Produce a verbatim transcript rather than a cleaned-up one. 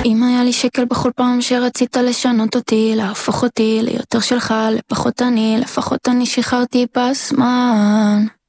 אם היה לי שקל בכל פעם שרצית לשנות אותי, להפוך אותי ליותר שלך, לפחות אני, לפחות אני שחררתי בזמן.